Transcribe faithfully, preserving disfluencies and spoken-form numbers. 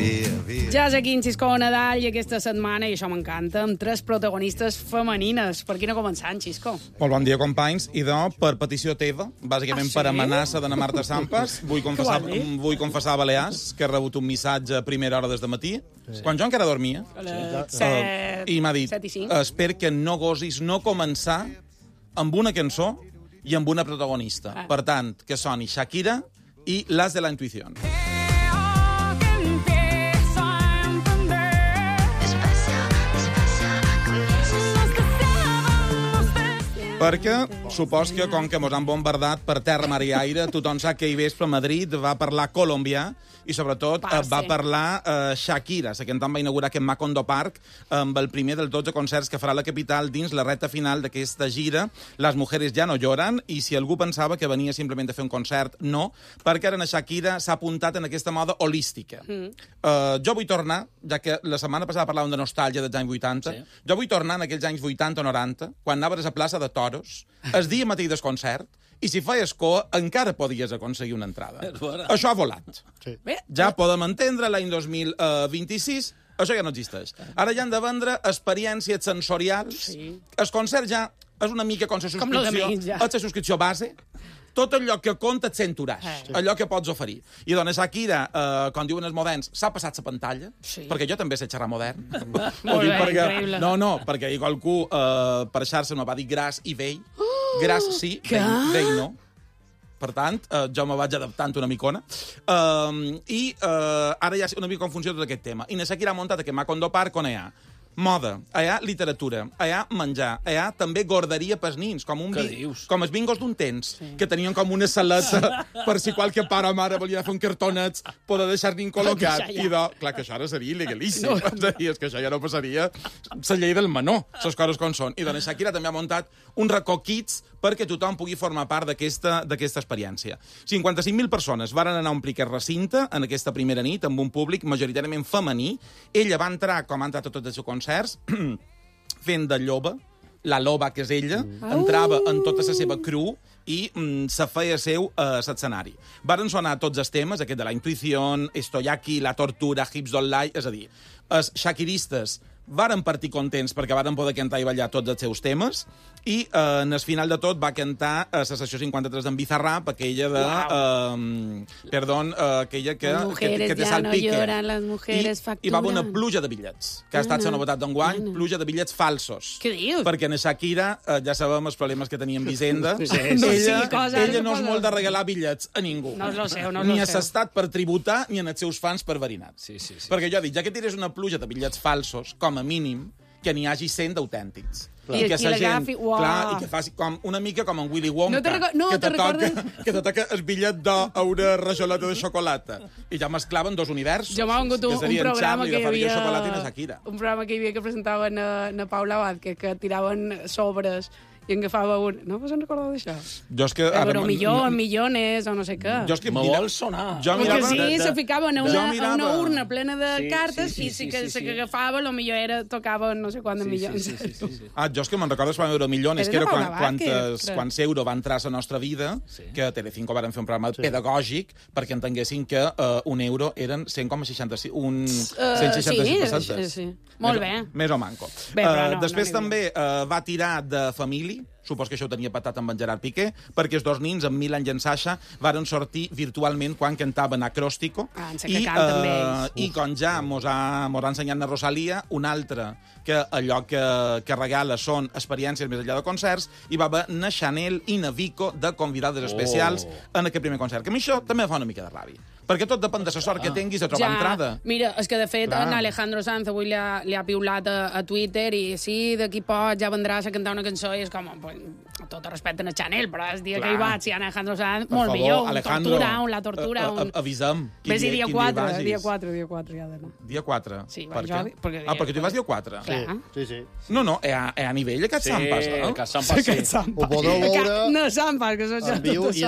via, via. Ja és aquí en Xisco Nadal i aquesta setmana, i això m'encanta, amb tres protagonistes femenines. Per quina començar, en Xisco? Molt bon dia, companys. I de, per petició teva, bàsicament Ah, sí? per amenaça d'Anna Marta Sampas, vull confessar, Que vol dir? vull confessar a Balears que he rebut un missatge a primera hora des de matí, sí. quan jo encara dormia, A les uh, set, i m'ha dit, set i cinc. espero que no gosis no començar amb una cançó i amb una protagonista. Ah. Per tant, que soni Shakira i Las de la Intuición. Perquè supos que, com que mos han bombardat per terra, mar i aire, tothom sap que ahir vespre a Madrid va parlar colombià i, sobretot, Parce. va parlar eh, Shakira. La cantant va inaugurar aquest Macondo Park amb el primer dels dotze concerts que farà la capital dins la recta final d'aquesta gira. Les mujeres ja no lloren, i si algú pensava que venia simplement a fer un concert, no, perquè ara Shakira s'ha apuntat en aquesta moda holística. Mm. Uh, jo vull tornar, ja que la setmana passada parlàvem de nostàlgia dels anys vuitanta, sí. jo vull tornar en aquells anys vuitanta o noranta, quan anaves a la plaça de Toros, el dia matí del concert, i si feies cua encara podies aconseguir una entrada. Això ha volat. Sí. Bé, Ja podem entendre l'any dos mil vint-i-sis, això ja no existeix. Ara ja han de vendre experiències sensorials. Sí. El concert ja és una mica com la Com lo de subscripció, menys, ja. és la subscripció base. Tot allò que compta et senturàs, Sí. allò que pots oferir. I doncs Shakira, eh, com diuen els moderns, s'ha passat la pantalla, Sí. perquè jo també sé xerrar modern. Molt bé, perquè, increïble. no, no, perquè hi qualcú eh, per xarxa no va dir gras i vell. Oh, Gras sí, que? vell, vell no. Per tant, eh, jo me vaig adaptant una micona. Uh, I uh, ara ja sé una mica com funciona tot aquest tema. I na Shakira ha muntat aquest Macondo Park on hi ha moda, hi ha literatura, hi ha menjar, hi ha també gorderia pels nins, com un Què vi, dius? com els bingos d'un temps, sí. que tenien com una saleta per si qualque pare o mare volia fer un cartonets, poder deixar nin col·locat. Això ja. I de... Clar, que això ara seria il·legalíssim. No. És que això ja no passaria la llei del menor, les coses com són. I doncs Shakira també ha muntat un racó Kids perquè tothom pugui formar part d'aquesta d'aquesta experiència. cinquanta-cinc mil persones varen anar a omplir aquest recinte en aquesta primera nit amb un públic majoritàriament femení. Ella va entrar, com ha entrat a tots els seus concerts, fent de lloba, la loba que és ella, mm. entrava en tota la seva cru i mm, se feia seu a uh, l'escenari. Varen sonar tots els temes, aquest de la intuició, Estoy aquí, la tortura, Hips Don't Lie, és a dir, els shakiristes varen partir contents perquè varen poder cantar i ballar tots els seus temes, i eh, en el final de tot va cantar a la sessió cinquanta-tres d'en Bizarrap, aquella de... Eh, perdó, eh, aquella que, Las que, mujeres que té ya salpique. no lloran, las mujeres I, facturan. I va haver una pluja de bitllets, que ha estat la novetat d'enguany, pluja de bitllets falsos. Què dius? Perquè en Shakira, eh, ja sabem els problemes que tenia amb Hisenda, Sí, sí. No ella, sigui cosa, ella no és cosa. molt de regalar bitllets a ningú. No us lo sé, no us ni lo a sé. l'estat per tributar, ni en els seus fans per verinat. Sí, sí, sí. Perquè jo dic, ja que tires una pluja de bitllets falsos, com a mínim, que n'hi hagi cent d'autèntics. I que qui sa l'agafi, uau. clar, i que faci com, una mica com en Willy Wonka, No te reco- no, que, te te toca, recordes? que te toca el bitllet d'or a una rajolata de xocolata. I ja mesclaven dos universos. Jo m'ha vingut un, que un serien programa Charlie que de hi Faria havia... Xocolata i na Shakira. Un programa que hi havia que presentaven a, a Paula Vázquez, que tiraven sobres i agafava un... No vos en recordeu d'això? Jo és que... Eh, però no- millor, no- millones o no sé què. Jo és que... Me mira, vol sonar. Jo Perquè mirava... sí, de- de- se ficaven a Jo una, a mirava- una urna plena de Sí, cartes sí, sí, i sí, sí, que sí, se sí. que agafava, lo millor era, tocava no sé quant de Sí, milions. sí, sí, sí, sí, sí. Ah, jo és que me'n recordo quan Euromillones, Però que era era quan, Paula quan, Vázquez, però- quan Euro va entrar a la nostra vida, Sí. que a Telecinco varen fer un programa pedagògic perquè entenguessin que uh, un euro eren cent coma seixanta-sis... Un, cent seixanta-sis sí, pessetes. sí, sí. Molt Més o- bé. Més o manco. Bé, però Eh, no, després no n'hi també uh, va tirar de família, supos que això ho tenia patat amb en Gerard Piqué, perquè els dos nins, en Milan i en Sasha, varen sortir virtualment quan cantaven Acróstico. Ah, en sé que canten bé ells. I com ja mos ha, mos ha ensenyat la Rosalia, un altre que allò que, que regala són experiències més enllà de concerts, i va haver na Chanel i na Vico de convidades especials Oh. en aquest primer concert. Que a mi això també em fa una mica de ràbia. Perquè tot depèn de la sort que tinguis a trobar entrada. Mira, és que de fet Clar. en Alejandro Sanz avui li ha, li ha piulat a, a Twitter i sí, d'aquí poc ja vendràs a cantar una cançó i és com, pues, tot respecte a Chanel, però el dia Clar. que hi vaig, si Alejandro Sanz, Per molt favor, millor, un Alejandro, tortura, un la tortura, a- a- un... avisa'm. quin Ves-hi dia quin quatre, vagis. dia quatre, dia quatre, ja d'anar. Dia quatre? Sí, per vaig què? jo, perquè Ah, dia perquè tu hi vas dia quatre? Clar. Sí, sí. No, no, és a, és a nivell aquest Sí, Sampas, eh? que Sampas sí. Aquest Sampas. Ho podeu veure No, Sampas, que això en viu tot i